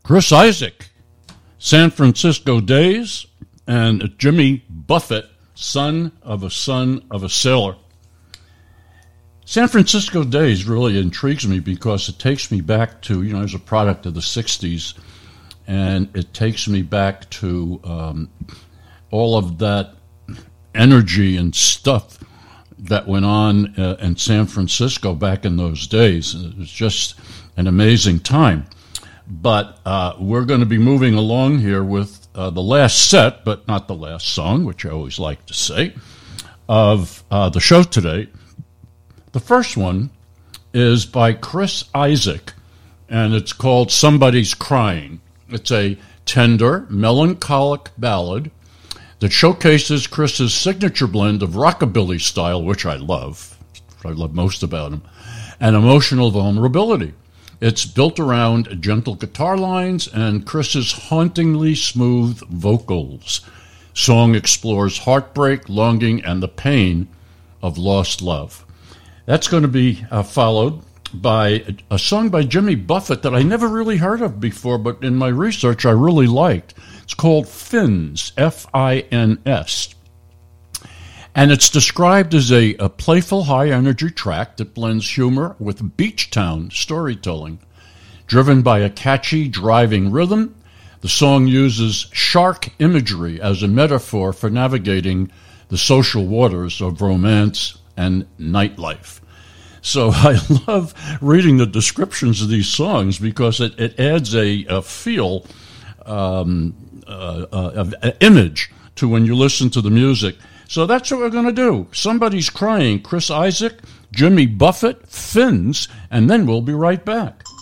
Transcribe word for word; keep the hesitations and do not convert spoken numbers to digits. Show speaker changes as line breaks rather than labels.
Chris Isaak, San Francisco Days, and Jimmy Buffett, son of a son of a sailor. San Francisco Days really intrigues me because it takes me back to, you know, as a product of the sixties, and it takes me back to um, all of that energy and stuff that went on uh, in San Francisco back in those days. It was just an amazing time. But uh, we're going to be moving along here with uh, the last set, but not the last song, which I always like to say, of uh, the show today. The first one is by Chris Isaak, and it's called Somebody's Crying. It's a tender, melancholic ballad that showcases Chris's signature blend of rockabilly style, which I love, what I love most about him, and emotional vulnerability. It's built around gentle guitar lines and Chris's hauntingly smooth vocals. Song explores heartbreak, longing, and the pain of lost love. That's going to be uh, followed by a song by Jimmy Buffett that I never really heard of before, but in my research I really liked. It's called Fins, F I N S. And it's described as a, a playful, high-energy track that blends humor with beach town storytelling. Driven by a catchy, driving rhythm, the song uses shark imagery as a metaphor for navigating the social waters of romance and nightlife. So I love reading the descriptions of these songs because it, it adds a, a feel, um, uh, uh, an image to when you listen to the music. So that's what we're going to do. Somebody's Crying, Chris Isaak, Jimmy Buffett, Fins, and then we'll be right back.